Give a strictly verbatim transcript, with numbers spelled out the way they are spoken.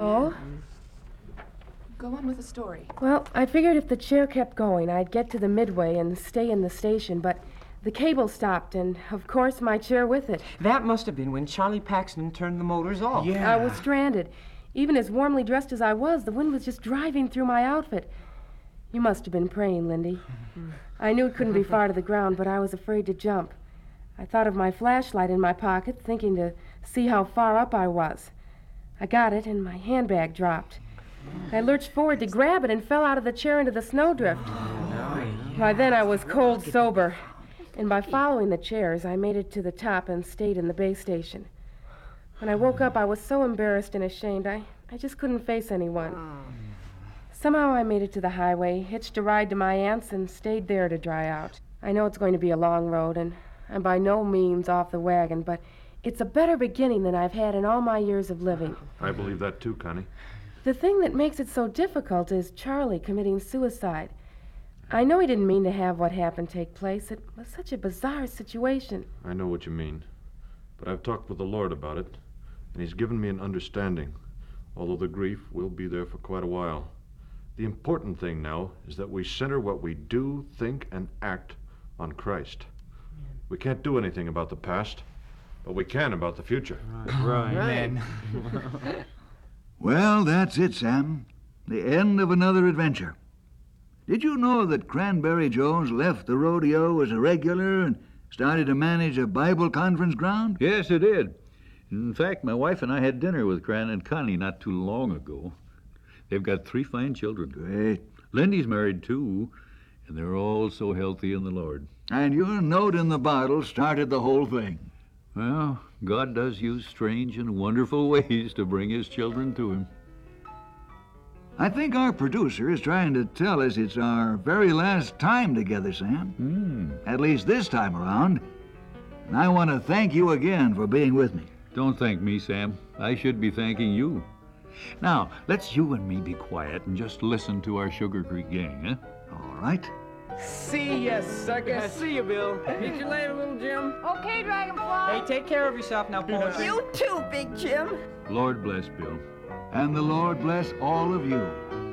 Oh? Go on with the story. Well, I figured if the chair kept going, I'd get to the midway and stay in the station, but the cable stopped, and, of course, my chair with it. That must have been when Charlie Paxton turned the motors off. Yeah. I was stranded. Even as warmly dressed as I was, the wind was just driving through my outfit. You must have been praying, Lindy. I knew it couldn't be far to the ground, but I was afraid to jump. I thought of my flashlight in my pocket, thinking to see how far up I was. I got it, and my handbag dropped. I lurched forward to grab it and fell out of the chair into the snowdrift. By then I was cold sober, and by following the chairs, I made it to the top and stayed in the base station. When I woke up, I was so embarrassed and ashamed, I, I just couldn't face anyone. Somehow I made it to the highway, hitched a ride to my aunt's, and stayed there to dry out. I know it's going to be a long road, and I'm by no means off the wagon, but it's a better beginning than I've had in all my years of living. I believe that too, Connie. The thing that makes it so difficult is Charlie committing suicide. I know he didn't mean to have what happened take place. It was such a bizarre situation. I know what you mean. But I've talked with the Lord about it, and he's given me an understanding, although the grief will be there for quite a while. The important thing now is that we center what we do, think, and act on Christ. We can't do anything about the past, but we can about the future. Right. Right. Well, that's it, Sam. The end of another adventure. Did you know that Cranberry Jones left the rodeo as a regular and started to manage a Bible conference ground? Yes, it did. In fact, my wife and I had dinner with Cran and Connie not too long ago. They've got three fine children. Great. Lindy's married, too, and they're all so healthy in the Lord. And your note in the bottle started the whole thing. Well, God does use strange and wonderful ways to bring his children to him. I think our producer is trying to tell us it's our very last time together, Sam. Hmm. At least this time around. And I want to thank you again for being with me. Don't thank me, Sam. I should be thanking you. Now, let's you and me be quiet and just listen to our Sugar Creek gang, huh? All right. See ya, sucker. See you, Bill. Meet you later, little Jim. Okay, Dragonfly. Hey, take care of yourself now, Poetry. You too, Big Jim. Lord bless Bill. And the Lord bless all of you.